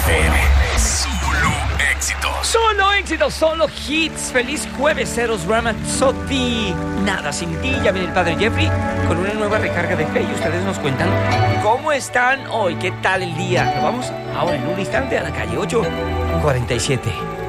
FM. Solo éxitos. Solo éxitos, solo hits. Feliz jueves, Eros Ramazzotti. Nada sin ti. Ya viene el padre Jeffrey con una nueva recarga de fe y ustedes nos cuentan cómo están hoy, qué tal el día. Nos vamos ahora en un instante a la calle 8:47.